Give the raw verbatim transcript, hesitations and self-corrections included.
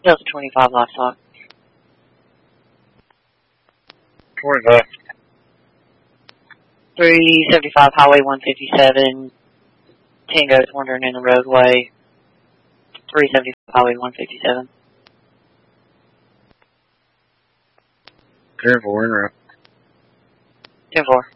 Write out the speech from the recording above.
Delta twenty-five livestock. twenty-five. three seventy-five Highway one fifty-seven. Tango's wandering in the roadway. three seventy-five Highway one fifty-seven. ten four, in route. ten four.